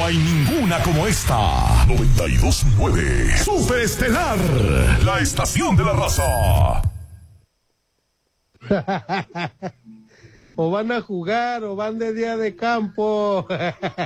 hay ninguna como esta. 92.9 Super Estelar, la estación de la raza. O van a jugar o van de día de campo.